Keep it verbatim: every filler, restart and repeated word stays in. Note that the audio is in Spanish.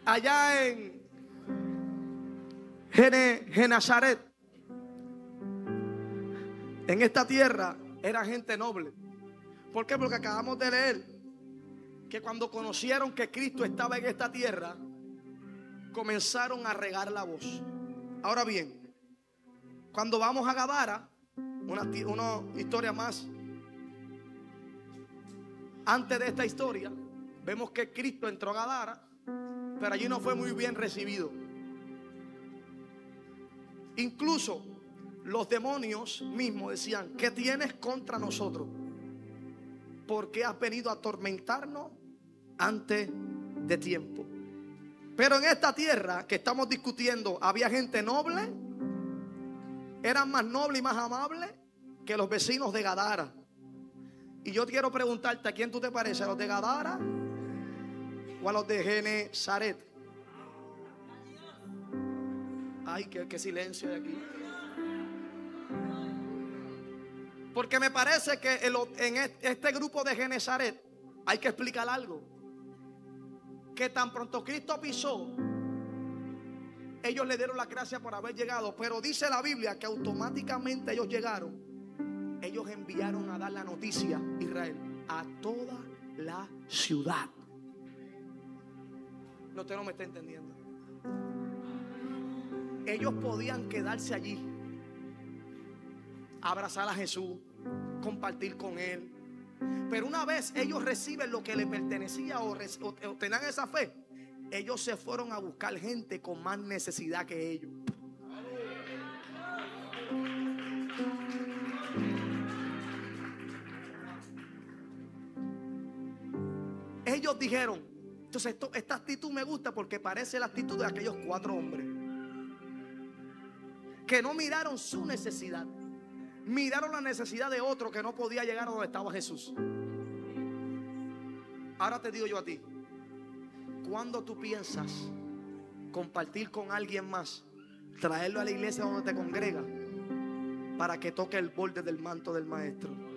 allá en Gene, Genazaret, en esta tierra, era gente noble. ¿Por qué? Porque acabamos de leer que cuando conocieron que Cristo estaba en esta tierra, comenzaron a regar la voz. Ahora bien, cuando vamos a Gadara, una, una historia más antes de esta historia, vemos que Cristo entró a Gadara, pero allí no fue muy bien recibido. Incluso los demonios mismos decían: ¿qué tienes contra nosotros? ¿Por qué has venido a atormentarnos antes de tiempo? Pero en esta tierra que estamos discutiendo, había gente noble, eran más nobles y más amables que los vecinos de Gadara. Y yo quiero preguntarte: ¿a quién tú te pareces? ¿A los de Gadara o a los de Genezaret? Ay, qué, qué silencio hay aquí. Porque me parece que en este grupo de Genezaret hay que explicar algo. Que tan pronto Cristo pisó, ellos le dieron la gracia por haber llegado. Pero dice la Biblia que automáticamente ellos llegaron. Ellos enviaron a dar la noticia, Israel, a toda la ciudad. No, usted no me está entendiendo. Ellos podían quedarse allí, abrazar a Jesús, compartir con Él. Pero una vez ellos reciben lo que les pertenecía o, o, o tenían esa fe, ellos se fueron a buscar gente con más necesidad que ellos. Ellos dijeron, entonces esto, esta actitud me gusta porque parece la actitud de aquellos cuatro hombres que no miraron su necesidad, miraron la necesidad de otro que no podía llegar a donde estaba Jesús. Ahora te digo yo a ti, ¿cuándo tú piensas compartir con alguien más, traerlo a la iglesia donde te congrega para que toque el borde del manto del maestro?